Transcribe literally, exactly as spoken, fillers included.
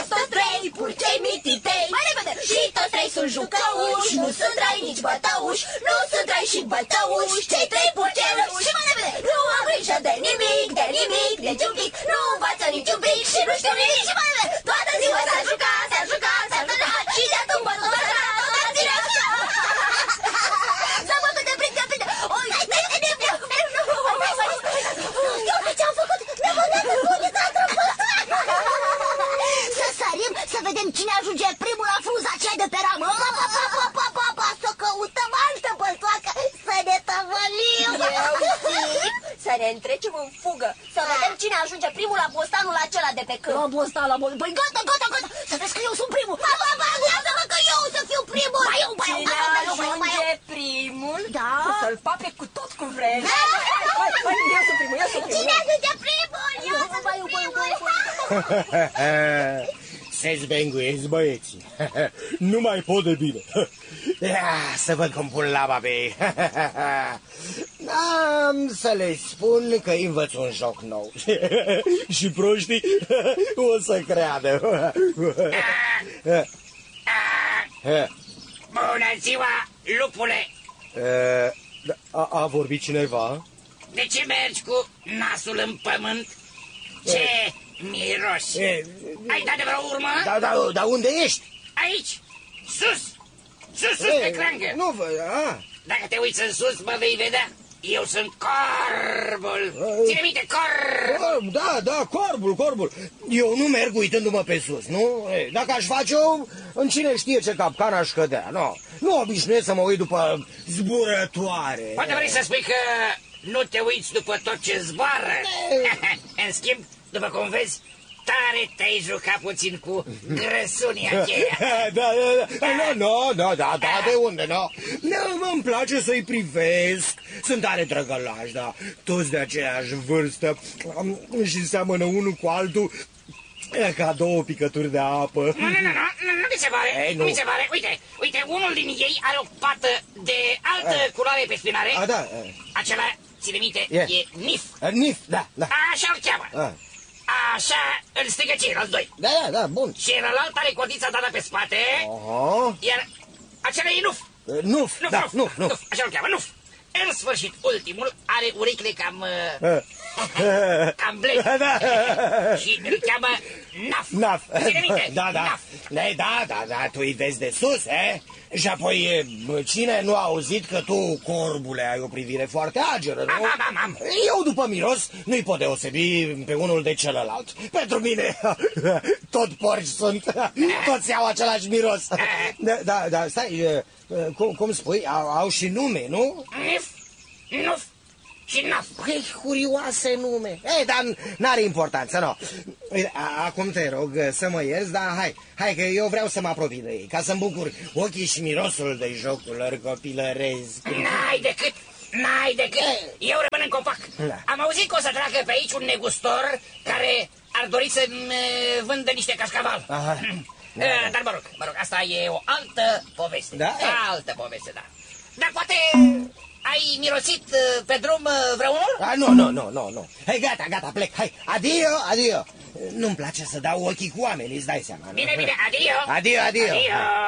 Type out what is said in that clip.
Toți, toți trei, purcei mititei. Mai repede! Și toți trei sunt jucăuși, nu sunt rai nici bătăuși. Nu sunt rai și bătăuși, cei trei purceluși. Și mai repede! Nu am grijă de nimic, de nimic, de niciun pic. Nu învață niciun pic și nu știu nimic. Și mai repede! Toată ziua s-a jucat, s-a jucat, s-a jucat. Și de atunci tot așa, toată ziua. S-a făcut de prinde, prinde. Oi, ce-am făcut? Ne-am băgat în bunița Să sărim, să vedem cine ajunge primul la fruza aceea de pe ramă. Pa, pa, pa, pa, pa, pa, pa, să căutăm altă băltoacă, să ne tăvălim. Să ne întrecem în fugă, să vedem cine ajunge primul la bostanul acela de pe câmp. La bostan, la bostan. Păi gata, gata, gata, să vezi că eu sunt primul. Pa, pa, pa, lasă-mă că eu să fiu primul. Ba eu, ba eu, ba eu, ba eu, ba eu, ba eu. Primul, da? Să-l pape cu tot cu vrei. Hai, hai, eu sunt primul, eu sunt primul. Cine ajunge primul? Eu sunt primul. Se zbenguiesc băieții. Nu mai pot de bine. Să văd cum pun laba pe ei. Am să le spun că îi învăț un joc nou. Și proștii o să creadă. Bună ziua, lupule! A, a vorbit cineva? De ce mergi cu nasul în pământ? Ce miros! E, Ai dat de vreo urmă? Da, da, dar unde ești? Aici, sus! Sus, sus, E, pe crangă! Nu vă... A. Dacă te uiți în sus, mă vei vedea. Eu sunt corbul. Ține minte, corb! Da, da, corbul, corbul. Eu nu merg uitându-mă pe sus, nu? E, dacă aș face-o, în cine știe ce capcan aș cădea, nu? Nu obișnuiesc să mă uit după zburătoare. Poate vrei să spui că nu te uiți după tot ce zboară? În schimb, după cum vezi, tare te-ai jucat puțin cu grăsunii aceia. Da, da, da, nu, nu, nu, da, da, de unde, nu? Nu, îmi place să-i privesc, sunt tare drăgălași, da, toți de aceeași vârstă și seamănă unul cu altul ca două picături de apă. Nu, nu, nu, nu, nu mi se pare, Ei, nu nu. mi se pare, uite, uite, unul din ei are o pată de altă culoare pe spinare. A, da. Acela, ține minte, E. e Nif. Nif, da, da. Așa-l cheamă. A. Așa îl strigă ceilalți doi. Da, da, da, bun. Și celălalt are codița dată pe spate, Aha. iar acela e Nuf. Nuf, Nuf, da, Nuf, nuf, nuf. Nuf, așa-l cheamă, Nuf. În sfârșit, ultimul are urechile cam... Uh. cam blede. Da. Și îl cheamă Naf. Naf. Ține minte, Da, da. Naf. Da, da, da, tu îi vezi de sus, eh? Și apoi, cine nu a auzit că tu, corbule, ai o privire foarte ageră, nu? Am, am, am, am. Eu, după miros, nu-i pot deosebi pe unul de celălalt. Pentru mine, tot porci sunt, toți au același miros. Da, da, da, stai, cum, cum spui, au, au și nume, nu? Nif, Nuf și Naf. Păi, curioase nume. Ei, dar n-are importanță, nu. Uite, a- acum te rog să mă ierți, dar hai, hai că eu vreau să mă apropii de ei, ca să-mi bucur ochii și mirosul de jocul lor copilăresc. N-ai decât, n-ai decât. Eu rămân în copac. Da. Am auzit că o să treacă pe aici un negustor care ar dori să-mi eh, vândă niște cascaval. Aha. Eh, Dar mă rog, mă rog, asta e o altă poveste. Da? Altă poveste, da. Dar poate ai mirosit eh, pe drum eh, vreunul? A, nu, nu, nu, nu, nu. Hai, gata, gata, plec, hai, adio, adio. Nu-mi place să dau ochii cu oamenii, îți dai seama, nu? Bine, bine, adio. Adio, adio. Adio.